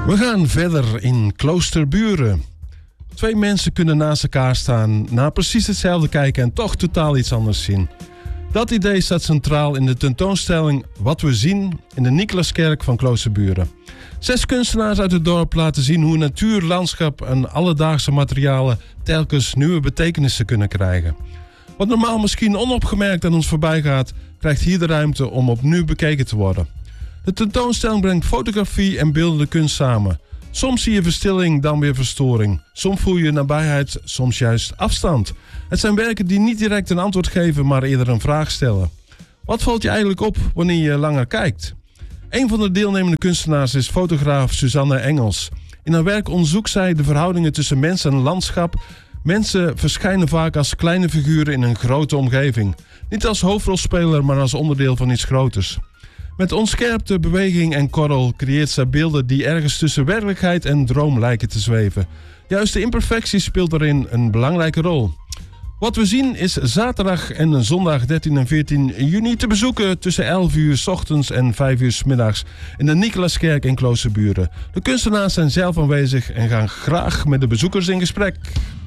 We gaan verder in Kloosterburen. Twee mensen kunnen naast elkaar staan, naar precies hetzelfde kijken en toch totaal iets anders zien. Dat idee staat centraal in de tentoonstelling Wat we zien in de Nicolaskerk van Kloosterburen. 6 kunstenaars uit het dorp laten zien hoe natuur, landschap en alledaagse materialen telkens nieuwe betekenissen kunnen krijgen. Wat normaal misschien onopgemerkt aan ons voorbij gaat, krijgt hier de ruimte om opnieuw bekeken te worden. De tentoonstelling brengt fotografie en beeldende kunst samen. Soms zie je verstilling, dan weer verstoring. Soms voel je nabijheid, soms juist afstand. Het zijn werken die niet direct een antwoord geven, maar eerder een vraag stellen. Wat valt je eigenlijk op wanneer je langer kijkt? Een van de deelnemende kunstenaars is fotograaf Suzanne Engels. In haar werk onderzoekt zij de verhoudingen tussen mens en landschap. Mensen verschijnen vaak als kleine figuren in een grote omgeving. Niet als hoofdrolspeler, maar als onderdeel van iets groters. Met onscherpte, beweging en korrel creëert zij beelden die ergens tussen werkelijkheid en droom lijken te zweven. Juist de imperfectie speelt daarin een belangrijke rol. Wat we zien is zaterdag en zondag 13 en 14 juni te bezoeken tussen 11 uur 's ochtends en 5 uur 's middags in de Nicolaskerk in Kloosterburen. De kunstenaars zijn zelf aanwezig en gaan graag met de bezoekers in gesprek.